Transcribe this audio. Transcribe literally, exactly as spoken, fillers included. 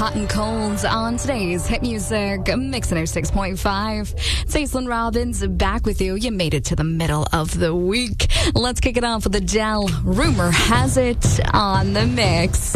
Hot and cold on today's hit music mix oh six point five. It's Aislinn Robbins back with you. You made it to the middle of the week. Let's kick it off with Adele. Rumor has it on the mix.